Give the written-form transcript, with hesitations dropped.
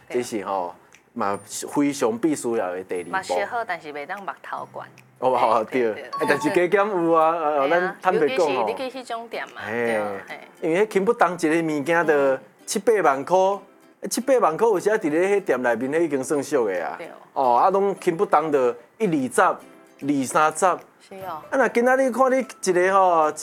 这是吼嘛非常必须要的第二步。 嘛学好，但是袂当目头悬。 哦，对，但是加减有啊，咱坦白讲吼， 尤其是迄种店嘛，对， 因为迄轻不当一个物件就7、8万块，7、8万块有时啊，伫咧迄店内面，迄已经算俗的啊。哦，啊，拢轻不当就1、2十、2、3十。 是哦。 啊，若今仔日看你一个吼